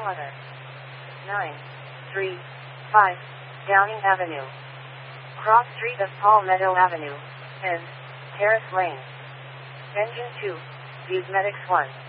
Mother. 935 Downing Avenue. Cross Street of Palmetto Avenue, and Terrace Lane. Engine 2, Viewsmetics 1.